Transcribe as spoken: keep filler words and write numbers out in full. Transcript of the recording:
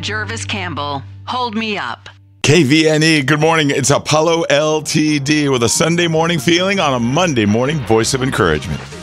Jervis Campbell. Hold me up. K V N E, good morning. It's Apollo L T D with a Sunday morning feeling on a Monday morning voice of encouragement.